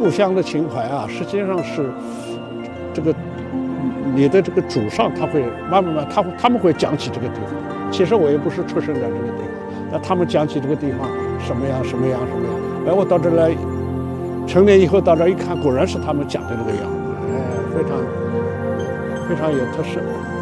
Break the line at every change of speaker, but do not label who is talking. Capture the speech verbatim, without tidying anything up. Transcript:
故乡的情怀啊，实际上是这个你的这个祖上他会慢慢慢他他们会讲起这个地方。其实我也不是出生在这个地方，那他们讲起这个地方什么样什么样什么样，哎，我到这来成年以后到这一看，果然是他们讲的那个样子，哎，非常非常有特色。